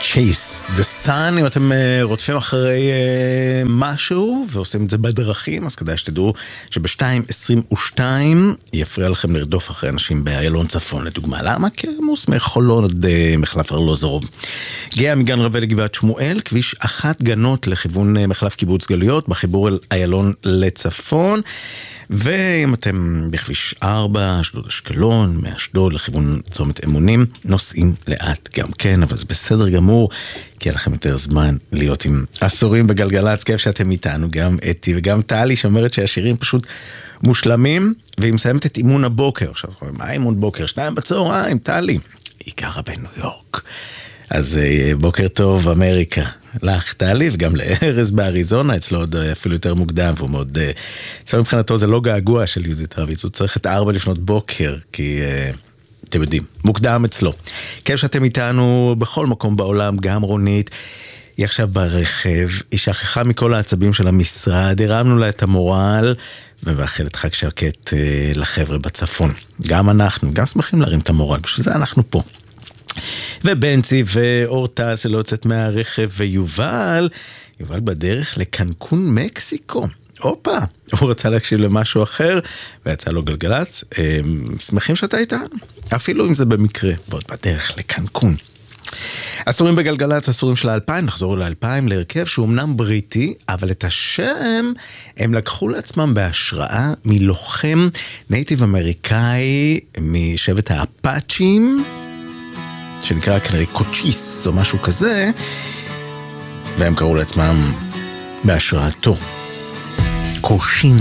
Chase the Sun, אם אתם רודפים אחרי משהו ועושים את זה בדרכים, אז כדאי שתדעו שב-2:22 יפריע לכם לרדוף אחרי אנשים באיילון צפון, לדוגמה. למה? כי עמוס מחולון עד מחלף ארלוזורוב. גאה מגן רווה לגבעת שמואל, כביש 1 גנות לכיוון מחלף קיבוץ גלויות, בחיבור אל איילון לצפון. ואם אתם בכביש 4, אשדוד אשקלון, מאשדוד לכיוון צומת אמונים, נוסעים לאט גם כן, אבל זה בסדר גמור, כי לכם יותר זמן להיות עם עשורים בגלגלץ, כיף שאתם איתנו, גם אתי וגם טלי, שאומרת שהשירים פשוט מושלמים, והיא מסיימת את אימון הבוקר. עכשיו, מה אימון בוקר? 2 בצהריים, טלי. היא גרה בניו יורק. אז בוקר טוב אמריקה, לך טלי, וגם לארז באריזונה, אצלו עוד אפילו יותר מוקדם, והוא מאוד, אצלו מבחינתו זה לא געגוע של יהודית רביץ, הוא צריך את 4 לפנות בוקר, כי אתם יודעים, מוקדם אצלו. כיף שאתם איתנו בכל מקום בעולם, גם רונית, היא עכשיו ברכב, היא שכחה מכל העצבים של המשרד, הרמנו לה את המורל, ומאחלת חג שקט לחבר'ה בצפון. גם אנחנו, גם שמחים להרים את המורל, בשביל זה אנחנו פה. ובנצי ואורטל שלא יוצאת מהרכב, ויובל בדרך לקנקון מקסיקו. אופה, הוא רצה להקשיב למשהו אחר, ויצא לו גלגלץ. שמחים שאתה איתנו, אפילו אם זה במקרה, ועוד בדרך לקנקון. אסורים בגלגלץ, אסורים של 2000, נחזור ל-2000, להרכב שהוא אמנם בריטי, אבל את השם הם לקחו לעצמם בהשראה מלוחם נייטיב אמריקאי משבט האפאצ'ים, שנקרא כנראה קוצ'יס או משהו כזה, והם קראו לעצמם בהשראתו קושין.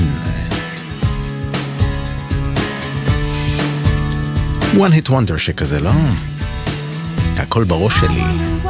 One hit wonder שכזה, לא? הכל בראש שלי.